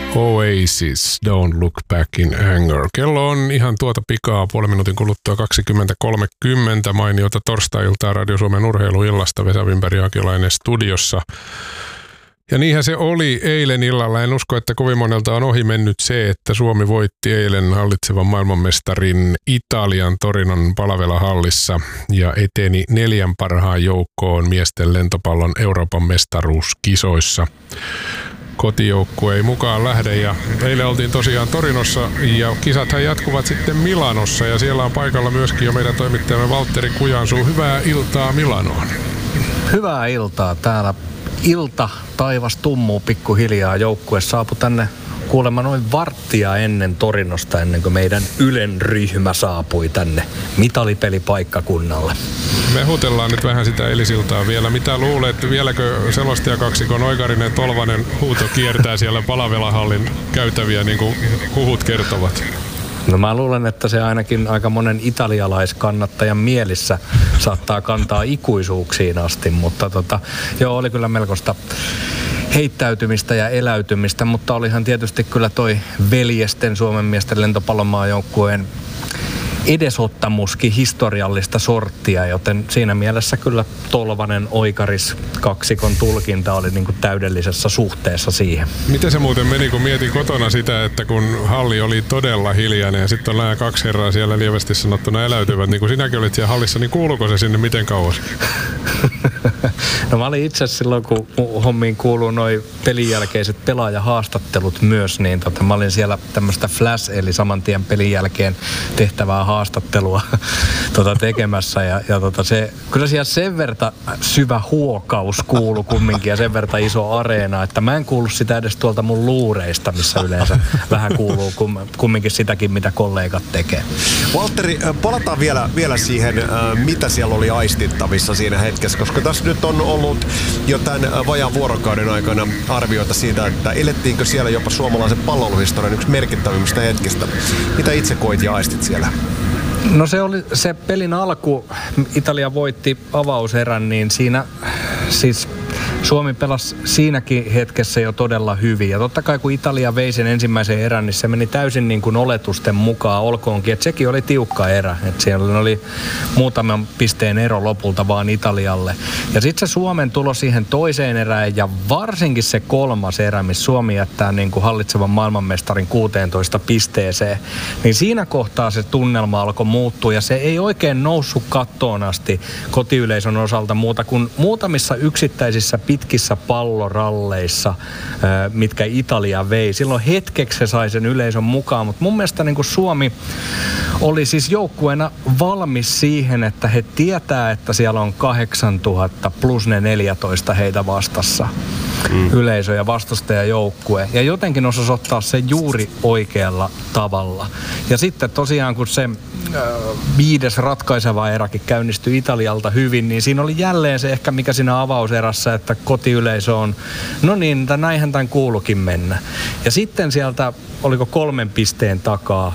Oasis, Don't Look Back in Anger. Kello on ihan tuota pikaa, puolen minuutin kuluttua 20.30. Mainiota torstai-iltaa Radio Suomen urheiluillasta. Vesa Wimberg-Jaakilainen studiossa. Ja niinhän se oli eilen illalla. En usko, että kovin monelta on ohi mennyt se, että Suomi voitti eilen hallitsevan maailmanmestarin Italian Torinon Palavela-hallissa ja eteni 4 parhaan joukkoon miesten lentopallon Euroopan mestaruuskisoissa. Kotijoukkue ei mukaan lähde ja eilen oltiin tosiaan Torinossa ja kisathan jatkuvat sitten Milanossa ja siellä on paikalla myöskin jo meidän toimittajamme Valtteri Kujansuu. Hyvää iltaa Milanoon. Hyvää iltaa. Täällä ilta taivas tummuu pikkuhiljaa. Joukkue saapui tänne kuulemma noin varttia ennen Torinosta, ennen kuin meidän Ylen ryhmä saapui tänne mitalipelipaikkakunnalle. Me huutellaan nyt vähän sitä eilisiltaa vielä. Mitä luulet, vieläkö selostajakaksikon Oikarinen Tolvanen huuto kiertää siellä Palavela-hallin käytäviä, niin kuin huhut kertovat? No mä luulen, että se ainakin aika monen italialaiskannattajan mielissä saattaa kantaa ikuisuuksiin asti, mutta joo, oli kyllä melkoista heittäytymistä ja eläytymistä, mutta olihan tietysti kyllä toi veljesten Suomen miesten lentopallomaajoukkueen edesottamuskin historiallista sorttia, joten siinä mielessä kyllä Tolvanen Oikaris kaksikon tulkinta oli niin kuin täydellisessä suhteessa siihen. Miten se muuten meni, kun mietin kotona sitä, että kun halli oli todella hiljainen ja sitten on nämä 2 herraa siellä lievästi sanottuna eläytyvät, niin kun sinäkin olit siellä hallissa, niin kuuluuko se sinne miten kauas? No mä olin itse silloin, kun hommiin kuuluu noi pelin jälkeiset pelaajahaastattelut myös, niin mä olin siellä tämmöistä flash, eli saman tien pelin jälkeen tehtävää haastattelua tekemässä ja se, kyllä siellä sen verta syvä huokaus kuului kumminkin ja sen verta iso areena, että mä en kuullut sitä edes tuolta mun luureista, missä yleensä vähän kuuluu kumminkin sitäkin, mitä kollegat tekee. Valtteri, palataan vielä siihen, mitä siellä oli aistittavissa siinä hetkessä, koska tässä nyt on ollut jo tämän vajaan vuorokauden aikana arvioita siitä, että elettiinkö siellä jopa suomalaisen palloiluhistorian yksi merkittävimmistä hetkistä. Mitä itse koit ja aistit siellä? No se oli se pelin alku, Italia voitti avauserän, niin siinä siis Suomi pelasi siinäkin hetkessä jo todella hyvin. Ja totta kai kun Italia vei sen ensimmäisen erän, niin se meni täysin niin kuin oletusten mukaan. Olkoonkin, että sekin oli tiukka erä. Että siellä oli muutaman pisteen ero lopulta vaan Italialle. Ja sitten se Suomen tulo siihen toiseen erään ja varsinkin se 3. erä, missä Suomi jättää niin kuin hallitsevan maailmanmestarin 16 pisteeseen. Niin siinä kohtaa se tunnelma alkoi muuttua ja se ei oikein noussut kattoon asti kotiyleisön osalta muuta kuin muutamissa yksittäisissä pitkissä palloralleissa, mitkä Italia vei. Silloin hetkeksi se sai sen yleisön mukaan, mutta mun mielestä niin kuin Suomi oli siis joukkueena valmis siihen, että he tietää, että siellä on 8000 plus ne 14 heitä vastassa. Yleisö ja vastustajajoukkue. Ja jotenkin osasi ottaa se juuri oikealla tavalla. Ja sitten tosiaan, kun se 5. ratkaiseva eräkin käynnistyi Italialta hyvin, niin siinä oli jälleen se ehkä mikä siinä avauserässä, että kotiyleisö on, no niin, näinhän tämän kuulukin mennä. Ja sitten sieltä, oliko 3 pisteen takaa,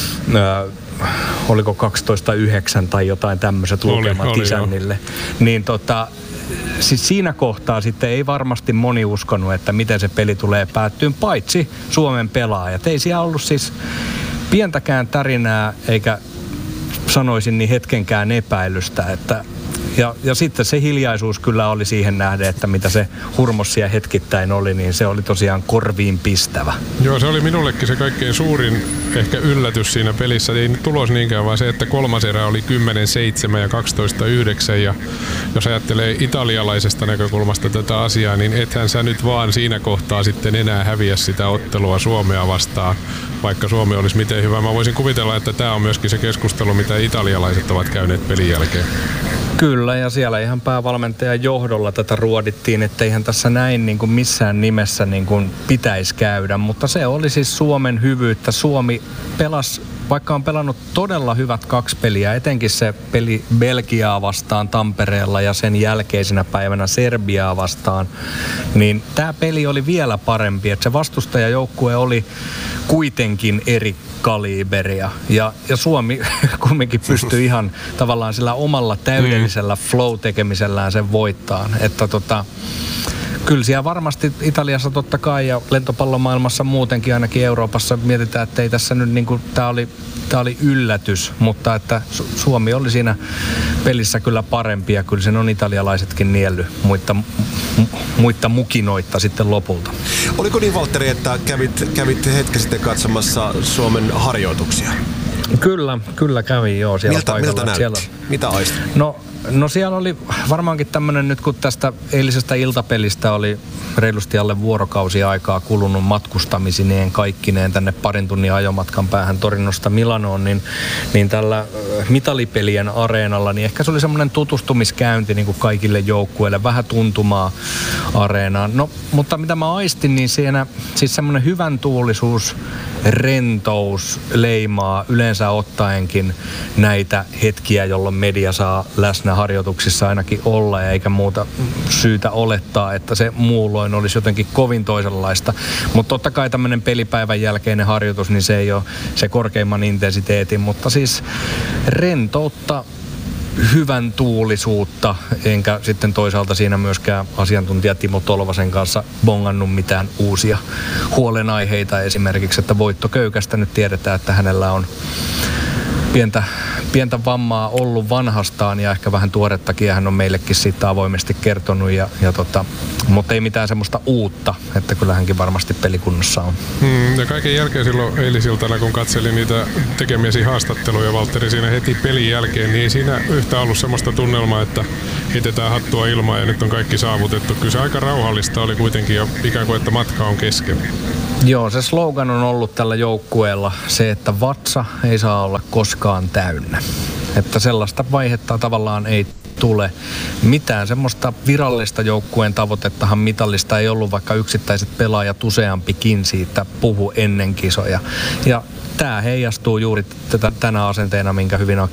oliko 12-9 tai jotain tämmöiset lukemat isännille, niin siis siinä kohtaa sitten ei varmasti moni uskonut, että miten se peli tulee päättyyn, paitsi Suomen pelaajat. Ei siellä ollut siis pientäkään tärinää, eikä sanoisin niin hetkenkään epäilystä, että ja sitten se hiljaisuus kyllä oli siihen nähden, että mitä se hurmossia hetkittäin oli, niin se oli tosiaan korviin pistävä. Joo, se oli minullekin se kaikkein suurin ehkä yllätys siinä pelissä. Ei tulos niinkään, vaan se, että 3. erä oli 10-7 ja 12-9. Ja jos ajattelee italialaisesta näkökulmasta tätä asiaa, niin ethän sä nyt vaan siinä kohtaa sitten enää häviä sitä ottelua Suomea vastaan, vaikka Suomi olisi miten hyvä. Mä voisin kuvitella, että tämä on myöskin se keskustelu, mitä italialaiset ovat käyneet pelin jälkeen. Kyllä, ja siellä ihan päävalmentajan johdolla tätä ruodittiin, että eihän tässä näin niin kuin missään nimessä niin kuin pitäisi käydä, mutta se oli siis Suomen hyvyyttä. Suomi pelasi, vaikka on pelannut todella hyvät 2 peliä, etenkin se peli Belgiaa vastaan Tampereella ja sen jälkeisenä päivänä Serbiaa vastaan, niin tämä peli oli vielä parempi, että se vastustajajoukkue oli kuitenkin eri kaliberia. Ja Suomi kumminkin pystyi ihan tavallaan sillä omalla täydellisellä flow-tekemisellään sen voittaan. Että Kyllä siellä varmasti Italiassa totta kai ja lentopallomaailmassa muutenkin ainakin Euroopassa mietitään, että ei tässä nyt niinku, tää oli yllätys, mutta että Suomi oli siinä pelissä kyllä parempi ja kyllä sen on italialaisetkin niellyt muita mukinoita sitten lopulta. Oliko niin, Valtteri, että kävit hetki sitten katsomassa Suomen harjoituksia? Kyllä kävin joo siellä paikalla. Miltä näytti? Mitä aistit? No siellä oli varmaankin tämmöinen, nyt kun tästä eilisestä iltapelistä oli reilusti alle vuorokausi aikaa kulunut matkustamisineen kaikkineen tänne parin tunnin ajomatkan päähän Torinosta Milanoon, niin tällä mitalipelien areenalla, niin ehkä se oli semmoinen tutustumiskäynti niin kuin kaikille joukkueille, vähän tuntumaa areenaan. No, mutta mitä mä aistin, niin siinä siis semmoinen hyvän tuulisuus, rentous leimaa yleensä ottaenkin näitä hetkiä, jolloin media saa läsnä harjoituksissa ainakin olla, ja eikä muuta syytä olettaa, että se muulloin olisi jotenkin kovin toisenlaista. Mutta totta kai tämmöinen pelipäivän jälkeinen harjoitus, niin se ei ole se korkeimman intensiteetin, mutta siis rentoutta, hyvän tuulisuutta, enkä sitten toisaalta siinä myöskään asiantuntija Timo Tolvasen kanssa bongannut mitään uusia huolenaiheita. Esimerkiksi, että Voitto Köykästä nyt tiedetään, että hänellä on pientä vammaa ollut vanhastaan ja ehkä vähän tuorettakin, ja hän on meillekin siitä avoimesti kertonut, mutta ei mitään semmoista uutta, että kyllä hänkin varmasti pelikunnossa on. Ja kaiken jälkeen silloin eilisiltana, kun katselin niitä tekemiesi haastatteluja, Valtteri, siinä heti pelin jälkeen, niin ei siinä yhtä ollut semmoista tunnelmaa, että heitetään hattua ilmaan ja nyt on kaikki saavutettu. Kyllä se aika rauhallista oli kuitenkin, ja ikään kuin, että matka on kesken. Joo, se slogan on ollut tällä joukkueella se, että vatsa ei saa olla koskaan täynnä. Että sellaista vaihetta tavallaan ei tule. Mitään semmoista virallista joukkueen tavoitettahan mitallista ei ollut, vaikka yksittäiset pelaajat useampikin siitä puhu ennen kisoja. Ja tämä heijastuu juuri tänä asenteena, minkä hyvin